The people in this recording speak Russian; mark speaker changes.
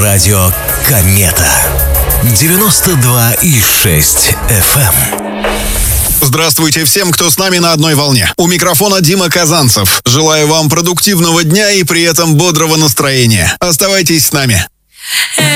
Speaker 1: Радио Комета. 92,6 FM.
Speaker 2: Здравствуйте всем, кто с нами на одной волне. У микрофона Дима Казанцев. Желаю вам продуктивного дня и при этом бодрого настроения. Оставайтесь с нами.